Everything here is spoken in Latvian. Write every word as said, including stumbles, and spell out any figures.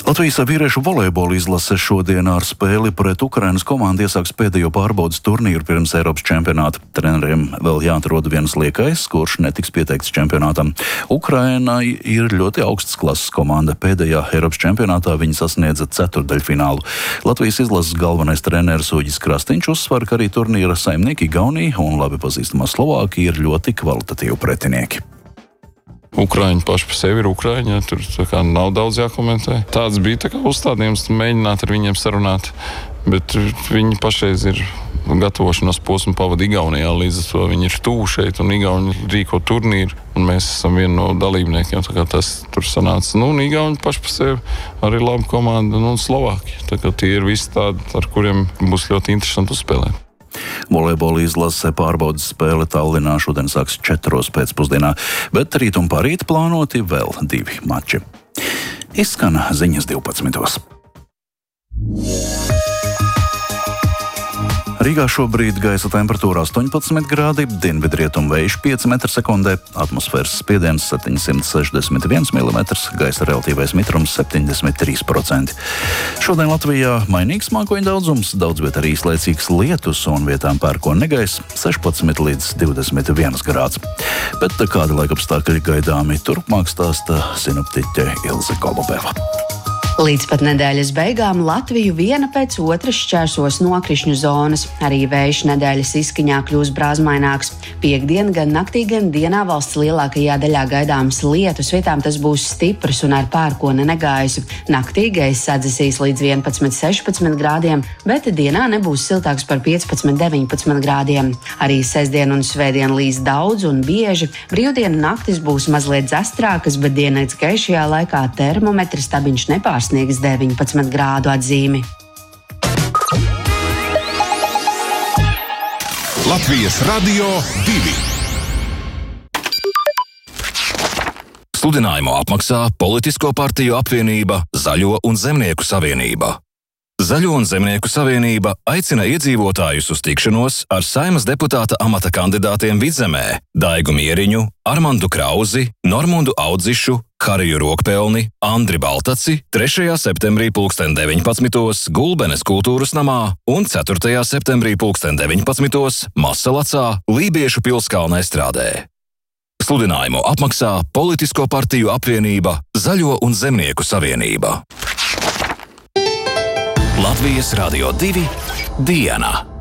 Latvijas vīriešu volejbola izlase šodien ar spēli pret Ukrainas komandu iesāks pēdējo pārbaudas turnīru pirms Eiropas čempionāta. Treneriem vēl jāatrod viens liekais, kurš netiks pieteikts čempionātam. Ukraina ir ļoti augsts klases komanda. Pēdējā Eiropas čempionātā viņi sasniedza ceturtdaļfinālu. Latvijas izlases galvenais treneris Uģis Krastīņš uzsver, ka arī turnīra saimnieki Igaunija un labi pazīstamā Slovākija ir ļoti kvalitatīvi pretinieki. Ukraiņi paši par sevi ir Ukraiņi, tur nav daudz jākomentē. Tāds bija tā kā uzstādījums, mēģināt ar viņiem sarunāt, bet viņi pašreiz ir gatavošanās posmu pavada Igaunijā, līdz ar to viņi ir tuvu šeit un Igauni rīko turnīru, un mēs esam vieni no dalībniekiem, tā kā tas tur sanāca. Nu, un Igauni paši par sevi arī laba komanda, nu, un Slovākija, tā kā tie ir visi tādi, ar kuriem būs ļoti interesanti uzspēlēt. Volejbola izlase pārbaudas spēle Tallinā šodien sāks četros pēcpusdienā, bet rīt un parīt plānoti vēl divi mači. Izskan ziņas divpadsmitos. Rīgā šobrīd gaisa temperatūra astoņpadsmit grādi, dienvidrietumu vējš pieci metri sekundē, atmosfēras spiediens septiņsimt sešdesmit viens milimetrs, gaisa relatīvais mitrums septiņdesmit trīs procenti. Šodien Latvijā mainīgs mākoņu daudzums, daudz viet arī īslaicīgs lietus un vietām pērkona negaiss sešpadsmit līdz divdesmit viens grāds. Bet kādi laikapstākļi gaidāmi turpmāk stāsta sinoptiķe Ilze Kolobeva. Līdz pat nedēļas beigām Latviju viena pēc otras šķērsos nokrišņu zonas. Arī vējš nedēļas izskaņā kļūs brāzmaināks. Piektdien gan naktī, gan dienā valsts lielākajā daļā gaidāms lietus, vietām tas būs stiprs un ar pērkona negaisu. Naktī gaiss atdzesīs līdz vienpadsmit sešpadsmit grādiem, bet dienā nebūs siltāks par piecpadsmit deviņpadsmit grādiem. Arī sestdien un svētdien līs daudz un bieži. Brīvdienu naktis būs mazliet dzestrākas, bet dienas gaišajā laikā termometra stabiņš nepārs sniegs deviņpadsmit grādu atzīmi. Latvijas Radio divi. Sludinājumu apmaksā Politisko partiju apvienība Zaļo un Zemnieku savienība. Zaļo un Zemnieku savienība aicina iedzīvotājus uz tikšanos ar Saeimas deputāta amata kandidātiem Vidzemē Daigu Mieriņu, Armandu Krauzi, Normundu Audzišu, Hariju Rokpelni, Andri Baltaci trešajā septembrī pulksten deviņpadsmitos Gulbenes kultūras namā un ceturtajā septembrī pulksten deviņpadsmitos Masalacā Lībiešu pilskalna estrādē. Sludinājumu apmaksā Politisko partiju apvienība Zaļo un Zemnieku savienība. Latvijas Radio divi diena.